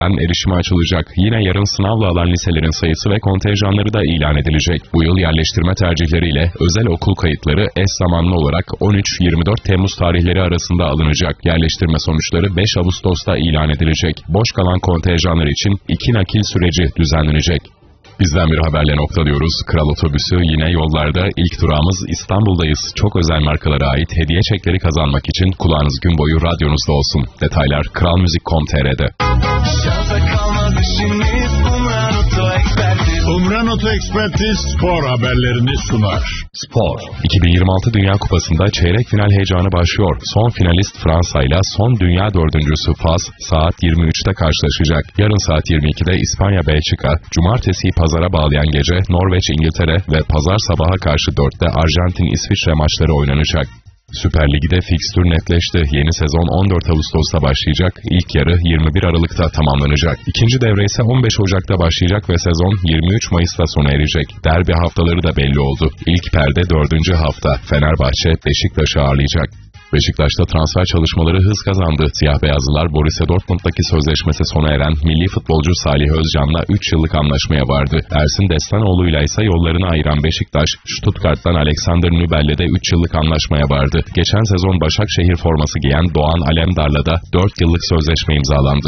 erişime açılacak. Yine yarın sınavla alan liselerin sayısı ve kontenjanları da ilan edilecek. Bu yıl yerleştirme tercihleriyle özel okul kayıtları eş zamanlı olarak 13-24 Temmuz tarihleri arasında alınacak. Yerleştirme sonuçları 5 Ağustos'ta ilan edilecek. Boş kalan kontenjanlar için 2 nakil süreci düzenlenecek. Bizden bir haberle noktalıyoruz. Kral Otobüsü yine yollarda. İlk durağımız İstanbul'dayız. Çok özel markalara ait hediye çekleri kazanmak için kulağınız gün boyu radyonuzda olsun. Detaylar kralmuzik.com.tr'de. Umran Oto Ekspertiz spor haberlerini sunar. Spor. 2026 Dünya Kupası'nda çeyrek final heyecanı başlıyor. Son finalist Fransa ile son dünya dördüncüsü Fas saat 23'te karşılaşacak. Yarın saat 22'de İspanya-Belçika, cumartesiyi pazara bağlayan gece Norveç-İngiltere ve pazar sabaha karşı 4'te Arjantin-İsviçre maçları oynanacak. Süper Lig'de fikstür netleşti. Yeni sezon 14 Ağustos'ta başlayacak. İlk yarı 21 Aralık'ta tamamlanacak. İkinci devre ise 15 Ocak'ta başlayacak ve sezon 23 Mayıs'ta sona erecek. Derbi haftaları da belli oldu. İlk perde 4. hafta. Fenerbahçe Beşiktaş'ı ağırlayacak. Beşiktaş'ta transfer çalışmaları hız kazandı. Siyah beyazlılar Borussia Dortmund'daki sözleşmesi sona eren milli futbolcu Salih Özcan'la 3 yıllık anlaşmaya vardı. Ersin Destanoğlu'yla ise yollarını ayıran Beşiktaş, Stuttgart'tan Alexander Nübel'le de 3 yıllık anlaşmaya vardı. Geçen sezon Başakşehir forması giyen Doğan Alemdar'la da 4 yıllık sözleşme imzalandı.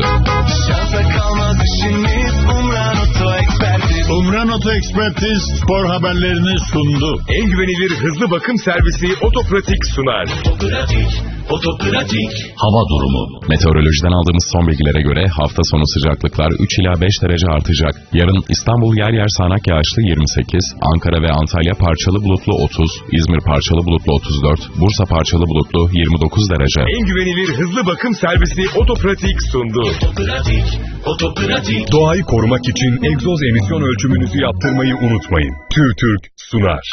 Umran Oto Ekspertiz spor haberlerini sundu. En güvenilir hızlı bakım servisi Otopratik sunar. Otopratik. Hava durumu. Meteorolojiden aldığımız son bilgilere göre hafta sonu sıcaklıklar 3 ila 5 derece artacak. Yarın İstanbul yer yer sağanak yağışlı 28, Ankara ve Antalya parçalı bulutlu 30, İzmir parçalı bulutlu 34, Bursa parçalı bulutlu 29 derece. En güvenilir hızlı bakım servisi Otopratik sundu. Otopratik. Doğayı korumak için egzoz emisyon ölçümünüzü yaptırmayı unutmayın. TÜRTÜRK sunar.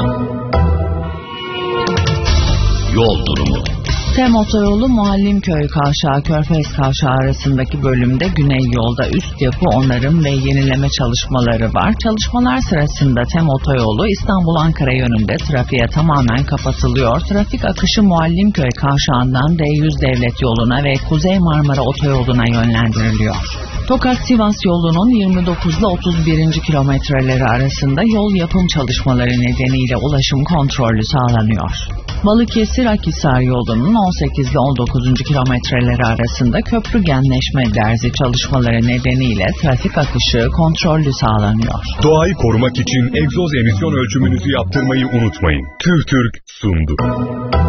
Yol durumu. TEM otoyolu Muallimköy Kavşağı Körfez Kavşağı arasındaki bölümde güney yolda üst yapı onarım ve yenileme çalışmaları var. Çalışmalar sırasında TEM otoyolu İstanbul-Ankara yönünde trafiğe tamamen kapatılıyor. Trafik akışı Muallimköy Kavşağı'ndan D100 Devlet Yolu'na ve Kuzey Marmara Otoyolu'na yönlendiriliyor. Tokat-Sivas yolunun 29 ile 31. kilometreleri arasında yol yapım çalışmaları nedeniyle ulaşım kontrollü sağlanıyor. Balıkesir-Akhisar yolunun 18 ile 19. kilometreleri arasında köprü genleşme derzi çalışmaları nedeniyle trafik akışı kontrollü sağlanıyor. Doğayı korumak için egzoz emisyon ölçümünüzü yaptırmayı unutmayın. TÜRTÜRK sundu.